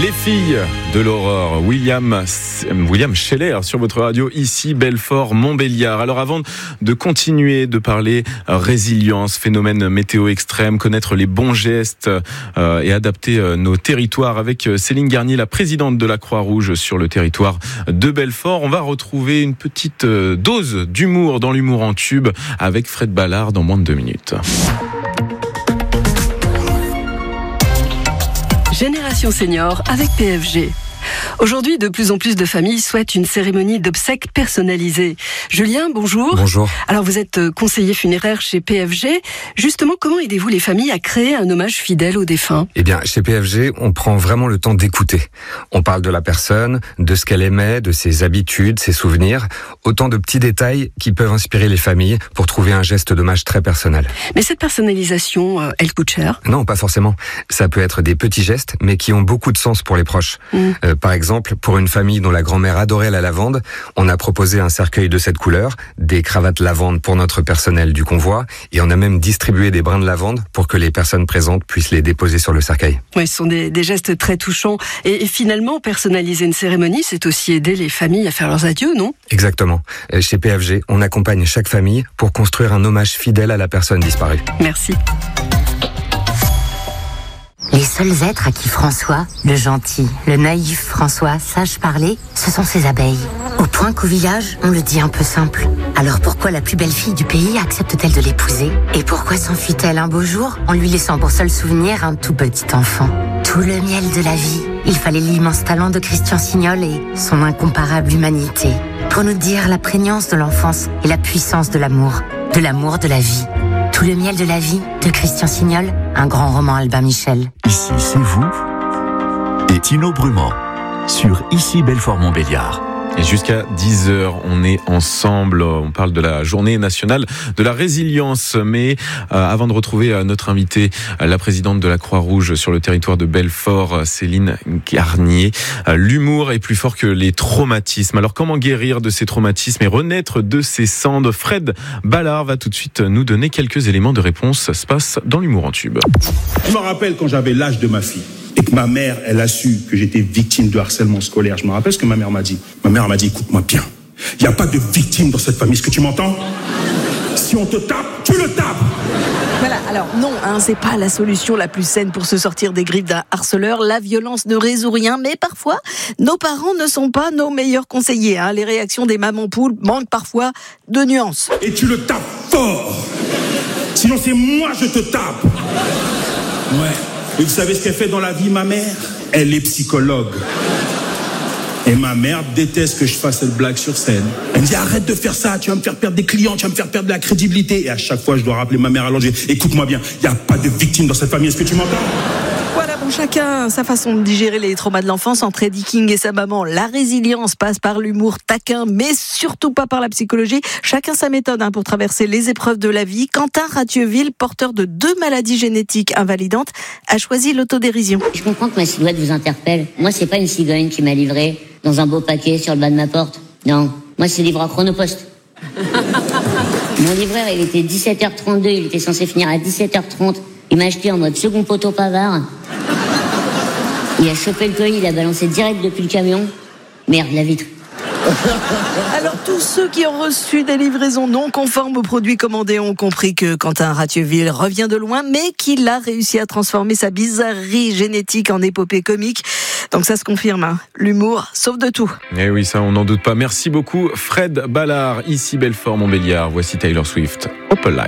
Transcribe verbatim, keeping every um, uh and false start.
Les filles de l'aurore, William, William Scheller sur votre radio, ici Belfort Montbéliard. Alors avant de continuer de parler résilience, phénomène météo extrême, connaître les bons gestes euh, et adapter euh, nos territoires avec Céline Garnier, la présidente de la Croix-Rouge sur le territoire de Belfort, on va retrouver une petite euh, dose d'humour dans l'humour en tube avec Fred Ballard dans moins de deux minutes. Génération Senior avec P F G. Aujourd'hui, de plus en plus de familles souhaitent une cérémonie d'obsèques personnalisée. Julien, bonjour. Bonjour. Alors, vous êtes conseiller funéraire chez P F G. Justement, comment aidez-vous les familles à créer un hommage fidèle aux défunts ? Eh bien, chez P F G, on prend vraiment le temps d'écouter. On parle de la personne, de ce qu'elle aimait, de ses habitudes, ses souvenirs. Autant de petits détails qui peuvent inspirer les familles pour trouver un geste d'hommage très personnel. Mais cette personnalisation, euh, elle coûte cher ? Non, pas forcément. Ça peut être des petits gestes, mais qui ont beaucoup de sens pour les proches. Mmh. Euh, par exemple, pour une famille dont la grand-mère adorait la lavande, on a proposé un cercueil de cette couleur, des cravates lavande pour notre personnel du convoi, et on a même distribué des brins de lavande pour que les personnes présentes puissent les déposer sur le cercueil. Oui, ce sont des, des gestes très touchants. Et, et finalement, personnaliser une cérémonie, c'est aussi aider les familles à faire leurs adieux, non ? Exactement. Chez P F G, on accompagne chaque famille pour construire un hommage fidèle à la personne disparue. Merci. Les seuls êtres à qui François, le gentil, le naïf François, sache parler, ce sont ses abeilles. Au point qu'au village, on le dit un peu simple. Alors pourquoi la plus belle fille du pays accepte-t-elle de l'épouser ? Et pourquoi s'enfuit-elle un beau jour en lui laissant pour seul souvenir un tout petit enfant ? Tout le miel de la vie. Il fallait l'immense talent de Christian Signol et son incomparable humanité pour nous dire la prégnance de l'enfance et la puissance de l'amour, de l'amour de la vie. Tout le miel de la vie de Christian Signol, un grand roman Albin Michel. Ici, c'est vous et Tino Brumand sur Ici Belfort Montbéliard. Et jusqu'à dix heures, on est ensemble. On parle de la journée nationale de la résilience. Mais euh, avant de retrouver euh, notre invitée, euh, la présidente de la Croix-Rouge sur le territoire de Belfort, euh, Céline Garnier, euh, l'humour est plus fort que les traumatismes. Alors comment guérir de ces traumatismes et renaître de ces cendres ? Fred Ballard va tout de suite nous donner quelques éléments de réponse. Ça se passe dans l'humour en tube. Je me rappelle quand j'avais l'âge de ma fille. Et que ma mère, elle a su que j'étais victime de harcèlement scolaire. Je me rappelle ce que ma mère m'a dit. Ma mère m'a dit, écoute-moi bien, il n'y a pas de victime dans cette famille, est-ce que tu m'entends ? Si on te tape, tu le tapes ! Voilà, alors non, hein, c'est pas la solution la plus saine pour se sortir des griffes d'un harceleur. La violence ne résout rien, mais parfois, nos parents ne sont pas nos meilleurs conseillers. Hein. Les réactions des mamans poules manquent parfois de nuances. Et tu le tapes fort ! Sinon c'est moi je te tape ! Ouais. Et vous savez ce qu'elle fait dans la vie, ma mère ? Elle est psychologue. Et ma mère déteste que je fasse cette blague sur scène. Elle me dit, arrête de faire ça, tu vas me faire perdre des clients, tu vas me faire perdre de la crédibilité. Et à chaque fois, je dois rappeler ma mère allongée. Écoute-moi bien, il n'y a pas de victime dans cette famille, est-ce que tu m'entends ? Voilà, bon, chacun sa façon de digérer les traumas de l'enfance. Entre Eddie King et sa maman, la résilience passe par l'humour taquin, mais surtout pas par la psychologie. Chacun sa méthode hein, pour traverser les épreuves de la vie. Quentin Rathieuville, porteur de deux maladies génétiques invalidantes, a choisi l'autodérision. Je comprends que ma silhouette vous interpelle. Moi, c'est pas une cigogne qui m'a livré dans un beau paquet sur le bas de ma porte. Non, moi, c'est livreur Chronopost. Mon livreur, il était dix-sept heures trente-deux, il était censé finir à dix-sept heures trente. Il m'a acheté en mode second poteau pavard. Il a chopé le colis, il a balancé direct depuis le camion. Merde, la vitre. Alors tous ceux qui ont reçu des livraisons non conformes aux produits commandés ont compris que Quentin Rathieuville revient de loin, mais qu'il a réussi à transformer sa bizarrerie génétique en épopée comique. Donc ça se confirme, hein. L'humour sauve de tout. Eh oui, ça on n'en doute pas. Merci beaucoup Fred Ballard, ici Belfort Montbéliard. Voici Taylor Swift, Open Light.